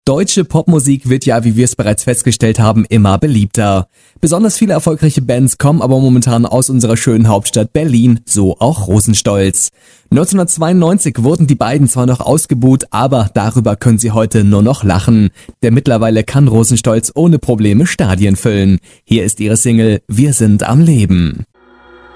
Deutsche Popmusik wird ja, wie wir es bereits festgestellt haben, immer beliebter. Besonders viele erfolgreiche Bands kommen aber momentan aus unserer schönen Hauptstadt Berlin, so auch Rosenstolz. 1992 wurden die beiden zwar noch ausgebuht, aber darüber können sie heute nur noch lachen. Denn mittlerweile kann Rosenstolz ohne Probleme Stadien füllen. Hier ist ihre Single Wir sind am Leben.